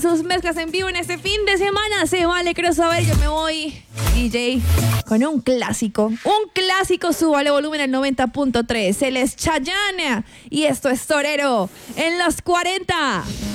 sus mezclas en vivo en este fin de semana. Se vale, quiero saber, yo me voy, DJ, con un clásico. Un clásico, súbale volumen al 90.3. Él es Chayanne y esto es Torero en los 40.